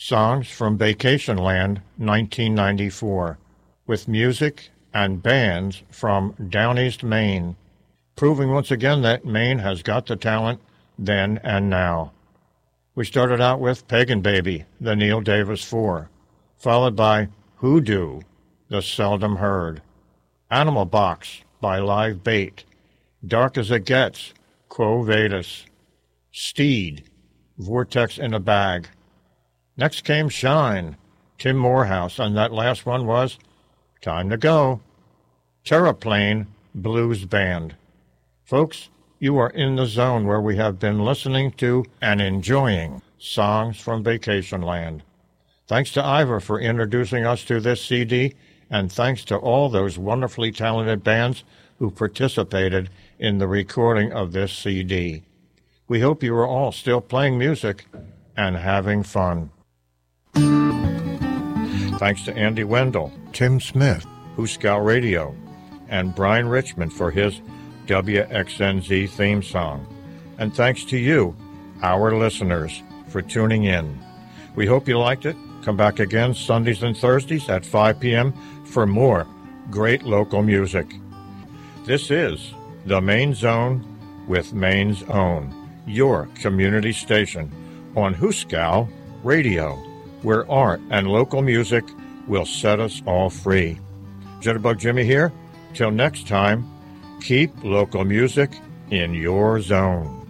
Songs from Vacationland 1994, with music and bands from Down East Maine, proving once again that Maine has got the talent then and now. We started out with Pagan Baby, the Neil Davis Four, followed by Hoodoo, the Seldom Heard, Animal Box by Live Bait, Dark as It Gets, Quo Vadis, Steed, Vortex in a Bag. Next came Shine, Tim Morehouse, and that last one was Time to Go, Terraplane Blues Band. Folks, you are in the zone where we have been listening to and enjoying songs from Vacationland. Thanks to Ivor for introducing us to this CD, and thanks to all those wonderfully talented bands who participated in the recording of this CD. We hope you are all still playing music and having fun. Thanks to Andy Wendell, Tim Smith, Hooskow Radio, and Brian Richmond for his WXNZ theme song. And thanks to you, our listeners, for tuning in. We hope you liked it. Come back again Sundays and Thursdays at 5 p.m. for more great local music. This is The Maine Zone with Maine's Own, your community station on Hooskow Radio, where art and local music will set us all free. Jitterbug Jimmy here. Till next time, keep local music in your zone.